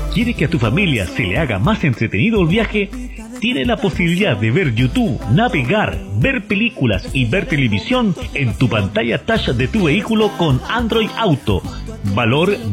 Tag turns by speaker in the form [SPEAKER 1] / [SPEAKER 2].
[SPEAKER 1] ¿Quiere que a tu familia se le haga más entretenido el viaje? Tiene la posibilidad de ver YouTube, navegar, ver películas y ver televisión en tu pantalla touch de tu vehículo con Android Auto. Valor